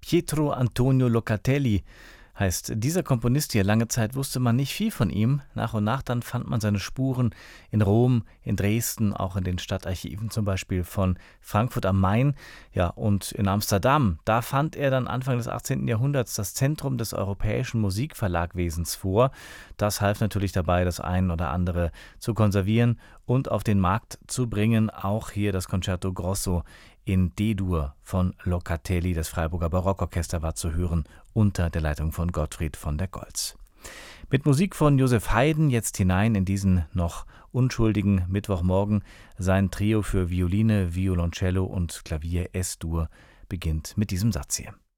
Pietro Antonio Locatelli heißt dieser Komponist hier. Lange Zeit wusste man nicht viel von ihm. Nach und nach dann fand man seine Spuren in Rom, in Dresden, auch in den Stadtarchiven zum Beispiel von Frankfurt am Main. Ja, und in Amsterdam, da fand er dann Anfang des 18. Jahrhunderts das Zentrum des europäischen Musikverlagwesens vor. Das half natürlich dabei, das ein oder andere zu konservieren und auf den Markt zu bringen. Auch hier das Concerto Grosso in D-Dur von Locatelli. Das Freiburger Barockorchester war zu hören unter der Leitung von Gottfried von der Goltz. Mit Musik von Joseph Haydn jetzt hinein in diesen noch unschuldigen Mittwochmorgen. Sein Trio für Violine, Violoncello und Klavier S-Dur beginnt mit diesem Satz hier.